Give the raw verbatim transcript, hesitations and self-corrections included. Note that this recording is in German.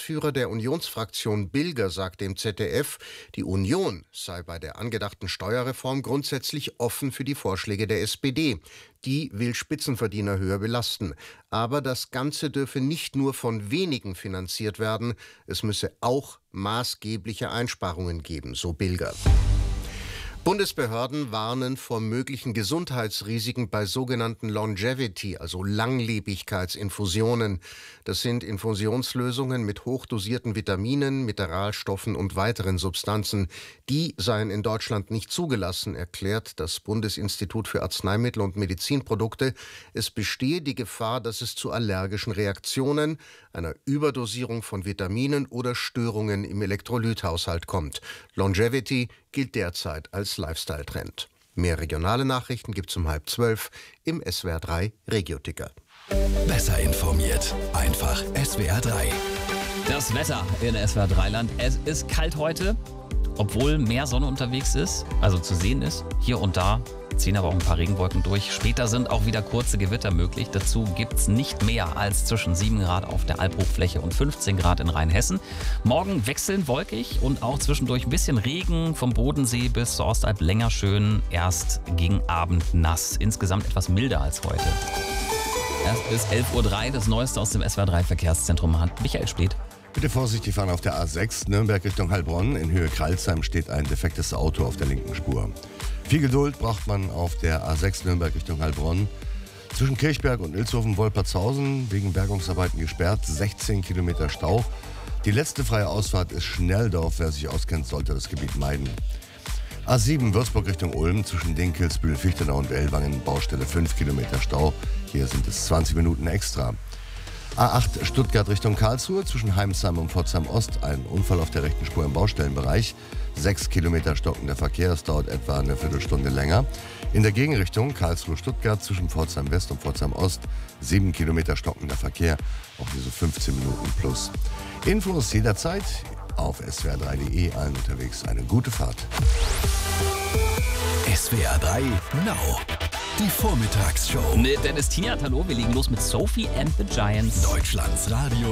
Geschäftsführer der Unionsfraktion Bilger sagt dem Z D F, die Union sei bei der angedachten Steuerreform grundsätzlich offen für die Vorschläge der S P D. Die will Spitzenverdiener höher belasten. Aber das Ganze dürfe nicht nur von wenigen finanziert werden, es müsse auch maßgebliche Einsparungen geben, so Bilger. Bundesbehörden warnen vor möglichen Gesundheitsrisiken bei sogenannten Longevity, also Langlebigkeitsinfusionen. Das sind Infusionslösungen mit hochdosierten Vitaminen, Mineralstoffen und weiteren Substanzen. Die seien in Deutschland nicht zugelassen, erklärt das Bundesinstitut für Arzneimittel und Medizinprodukte. Es bestehe die Gefahr, dass es zu allergischen Reaktionen, einer Überdosierung von Vitaminen oder Störungen im Elektrolythaushalt kommt. Longevity gilt derzeit als Lifestyle-Trend. Mehr regionale Nachrichten gibt's um halb zwölf im S W R drei Regio-Ticker. Besser informiert, einfach S W R drei. Das Wetter in S W R drei Land. Es ist kalt heute, obwohl mehr Sonne unterwegs ist, also zu sehen ist. Hier und da ziehen aber auch ein paar Regenwolken durch. Später sind auch wieder kurze Gewitter möglich. Dazu gibt es nicht mehr als zwischen sieben Grad auf der Albhochfläche und fünfzehn Grad in Rheinhessen. Morgen wechselnd wolkig und auch zwischendurch ein bisschen Regen vom Bodensee bis zur Ostalb länger schön. Erst gegen Abend nass. Insgesamt etwas milder als heute. Erst bis elf Uhr drei das Neueste aus dem S W R drei Verkehrszentrum hat Michael Späth. Bitte vorsichtig fahren auf der A sechs, Nürnberg Richtung Heilbronn. In Höhe Kralsheim steht ein defektes Auto auf der linken Spur. Viel Geduld braucht man auf der A sechs Nürnberg Richtung Heilbronn. Zwischen Kirchberg und Ilshofen-Wolpertshausen wegen Bergungsarbeiten gesperrt, sechzehn Kilometer Stau. Die letzte freie Ausfahrt ist Schnelldorf. Wer sich auskennt, sollte das Gebiet meiden. A sieben Würzburg Richtung Ulm, zwischen Dinkelsbühl, Fichtenau und Wellwangen, Baustelle fünf Kilometer Stau. Hier sind es zwanzig Minuten extra. A acht Stuttgart Richtung Karlsruhe, zwischen Heimsheim und Pforzheim Ost, ein Unfall auf der rechten Spur im Baustellenbereich. sechs Kilometer stockender Verkehr, es dauert etwa eine Viertelstunde länger. In der Gegenrichtung Karlsruhe-Stuttgart zwischen Pforzheim West und Pforzheim Ost, sieben Kilometer stockender Verkehr, auch hier so fünfzehn Minuten plus. Infos jederzeit auf S W R drei punkt de, allen unterwegs eine gute Fahrt. S W R drei Now. Die Vormittagsshow. Mit Dennis Tiert, hallo, wir legen los mit Sophie and the Giants. Deutschlands Radio.